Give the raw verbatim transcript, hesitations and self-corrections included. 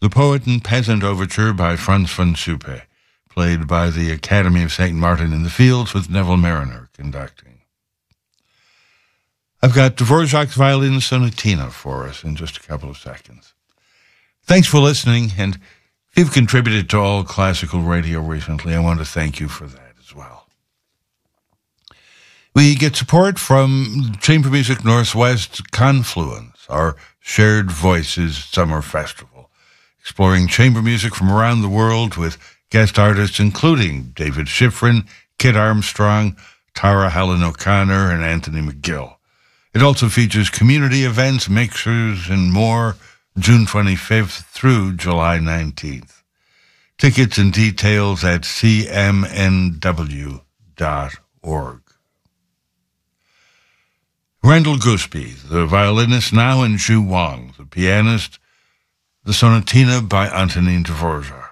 The Poet and Peasant Overture by Franz von Suppe, played by the Academy of Saint Martin in the Fields with Neville Mariner conducting. I've got Dvorak's Violin Sonatina for us in just a couple of seconds. Thanks for listening, and if you've contributed to All Classical Radio recently, I want to thank you for that as well. We get support from Chamber Music Northwest Confluence, our Shared Voices Summer Festival, exploring chamber music from around the world with guest artists including David Schifrin, Kit Armstrong, Tara Helen O'Connor, and Anthony McGill. It also features community events, mixers, and more, June twenty-fifth through July nineteenth. Tickets and details at c m n w dot org. Randall Goospie, the violinist now, and Zhu Wang, the pianist, the Sonatina by Antonin Dvorak.